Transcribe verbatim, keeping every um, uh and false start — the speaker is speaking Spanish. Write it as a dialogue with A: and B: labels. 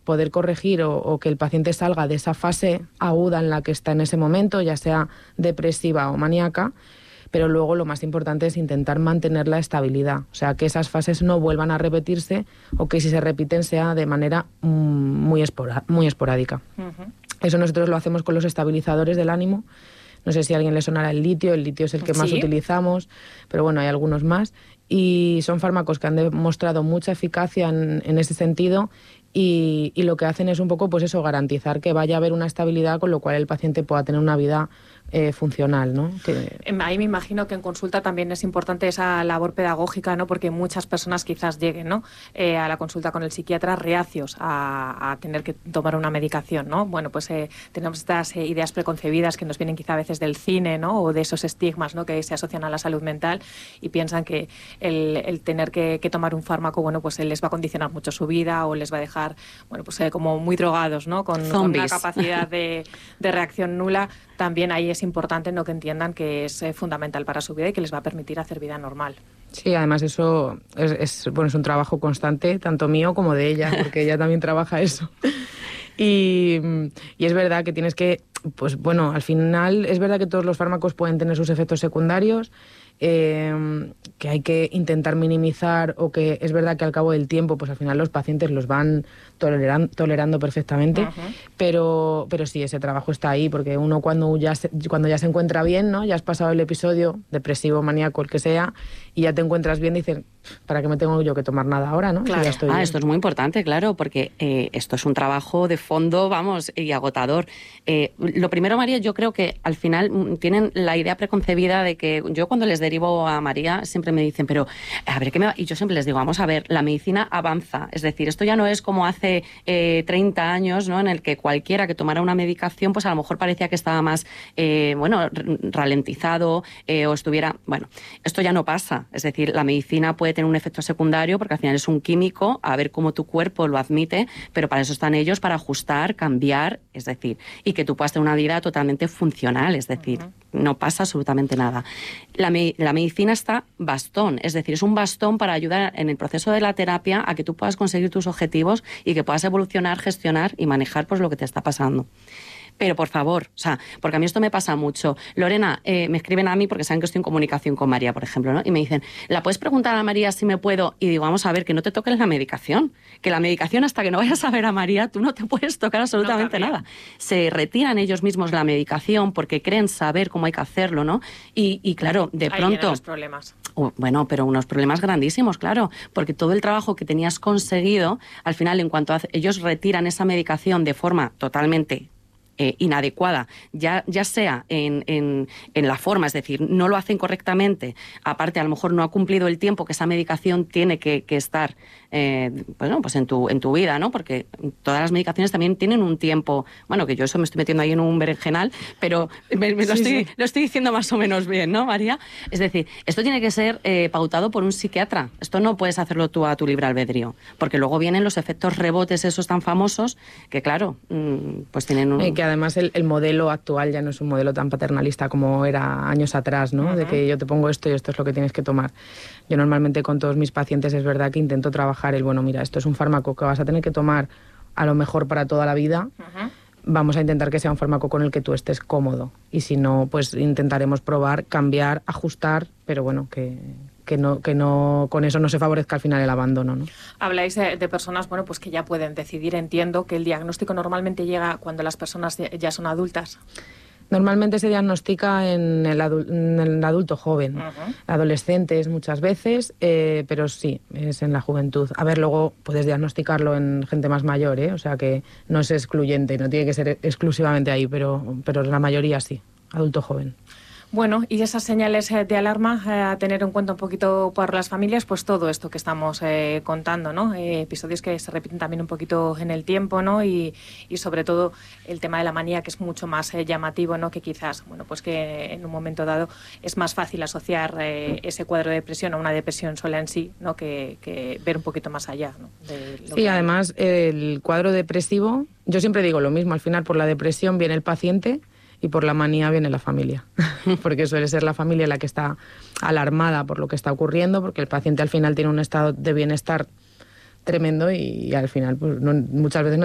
A: poder corregir o, o que el paciente salga de esa fase aguda en la que está en ese momento, ya sea depresiva o maníaca, pero luego lo más importante es intentar mantener la estabilidad, o sea, que esas fases no vuelvan a repetirse o que si se repiten sea de manera mm, muy, espora, muy esporádica. Uh-huh. Eso nosotros lo hacemos con los estabilizadores del ánimo. No sé si a alguien le sonará el litio, el litio es el que más ¿Sí? utilizamos, pero bueno, hay algunos más. Y son fármacos que han demostrado mucha eficacia en, en ese sentido y, y lo que hacen es un poco, pues eso, garantizar que vaya a haber una estabilidad con lo cual el paciente pueda tener una vida eh, funcional, ¿no? Que...
B: Ahí me imagino que en consulta también es importante esa labor pedagógica, ¿no? Porque muchas personas quizás lleguen, ¿no? eh, a la consulta con el psiquiatra reacios a, a tener que tomar una medicación, ¿no? Bueno, pues eh, tenemos estas eh, ideas preconcebidas que nos vienen quizá a veces del cine, ¿no? O de esos estigmas, ¿no? Que se asocian a la salud mental y piensan que el, el tener que, que tomar un fármaco, bueno, pues les va a condicionar mucho su vida o les va a dejar, bueno, pues eh, como muy drogados, ¿no? Con, con una capacidad de, de reacción nula. También ahí es importante, ¿no? Que entiendan que es eh, fundamental para su vida y que les va a permitir hacer vida normal.
A: Sí, además eso es, es, bueno, es un trabajo constante, tanto mío como de ella, porque ella también trabaja eso. Y, y es verdad que tienes que, pues bueno, al final es verdad que todos los fármacos pueden tener sus efectos secundarios, eh, que hay que intentar minimizar o que es verdad que al cabo del tiempo, pues al final los pacientes los van toleran, tolerando perfectamente, uh-huh. pero, pero sí, ese trabajo está ahí, porque uno cuando ya, se, cuando ya se encuentra bien, ¿no? Ya has pasado el episodio depresivo, maníaco, el que sea, y ya te encuentras bien, dices, ¿para qué me tengo yo que tomar nada ahora, no?
C: Claro.
A: Ya estoy
C: ah,
A: bien.
C: Esto es muy importante, claro, porque eh, esto es un trabajo de fondo, vamos, y agotador. Eh, lo primero, María, yo creo que al final tienen la idea preconcebida de que yo cuando les derivo a María siempre me dicen, pero a ver, ¿qué me va? Y yo siempre les digo, vamos a ver, la medicina avanza, es decir, esto ya no es como hace eh, treinta años, ¿no? En el que cualquiera que tomara una medicación, pues a lo mejor parecía que estaba más, eh, bueno, ralentizado eh, o estuviera, bueno, esto ya no pasa, es decir, la medicina puede tener un efecto secundario porque al final es un químico, a ver cómo tu cuerpo lo admite, pero para eso están ellos, para ajustar, cambiar, es decir, y que tú puedas tener una vida totalmente funcional, es decir, uh-huh. no pasa absolutamente nada. La, me- la medicina está bastón, es decir, es un bastón para ayudar en el proceso de la terapia a que tú puedas conseguir tus objetivos y que puedas evolucionar, gestionar y manejar pues lo que te está pasando. Pero por favor, o sea, porque a mí esto me pasa mucho. Lorena, eh, me escriben a mí porque saben que estoy en comunicación con María, por ejemplo, ¿no? Y me dicen, ¿la puedes preguntar a María si me puedo? Y digo, vamos a ver, que no te toques la medicación. Que la medicación, hasta que no vayas a ver a María, tú no te puedes tocar absolutamente no, nada. Se retiran ellos mismos la medicación porque creen saber cómo hay que hacerlo, ¿no? Y, y claro, de
B: Ahí
C: pronto...
B: los problemas.
C: Uh, bueno, pero unos problemas grandísimos, claro, porque todo el trabajo que tenías conseguido, al final, en cuanto a ellos retiran esa medicación de forma totalmente Eh, inadecuada, ya, ya sea en, en, en la forma, es decir, no lo hacen correctamente, aparte a lo mejor no ha cumplido el tiempo que esa medicación tiene que, que estar eh, bueno, pues en tu, en tu vida, ¿no? Porque todas las medicaciones también tienen un tiempo, bueno, que yo eso me estoy metiendo ahí en un berenjenal, pero me, me lo, sí, estoy, sí. lo estoy diciendo más o menos bien, ¿no, María? Es decir, esto tiene que ser eh, pautado por un psiquiatra, esto no puedes hacerlo tú a tu libre albedrío, porque luego vienen los efectos rebotes esos tan famosos que, claro, mmm, pues tienen un...
A: Eh, que además el, el modelo actual ya no es un modelo tan paternalista como era años atrás, ¿no? Uh-huh. De que yo te pongo esto y esto es lo que tienes que tomar. Yo normalmente con todos mis pacientes es verdad que intento trabajar el, bueno, mira, esto es un fármaco que vas a tener que tomar a lo mejor para toda la vida. Uh-huh. Vamos a intentar que sea un fármaco con el que tú estés cómodo. Y si no, pues intentaremos probar, cambiar, ajustar, pero bueno, que... que no que no con eso no se favorezca al final el abandono, ¿no?
B: Habláis de, de personas, bueno, pues que ya pueden decidir. Entiendo que el diagnóstico normalmente llega cuando las personas ya son adultas.
A: Normalmente se diagnostica en el, adu- en el adulto joven, uh-huh. adolescentes muchas veces, eh, pero sí, es en la juventud. A ver, luego puedes diagnosticarlo en gente más mayor, ¿eh? O sea que no es excluyente, no tiene que ser exclusivamente ahí, pero, pero la mayoría sí, adulto joven.
B: Bueno, y esas señales de alarma eh, a tener en cuenta un poquito por las familias, pues todo esto que estamos eh, contando, ¿no? Eh, episodios que se repiten también un poquito en el tiempo, ¿no? Y, y sobre todo el tema de la manía, que es mucho más eh, llamativo, ¿no? Que quizás, bueno, pues que en un momento dado es más fácil asociar eh, ese cuadro de depresión a una depresión sola en sí, ¿no? Que, que ver un poquito más allá, ¿no? De lo
A: sí,
B: que...
A: además el cuadro depresivo, yo siempre digo lo mismo, al final por la depresión viene el paciente y por la manía viene la familia, porque suele ser la familia la que está alarmada por lo que está ocurriendo, porque el paciente al final tiene un estado de bienestar tremendo y, y al final pues, no, muchas veces no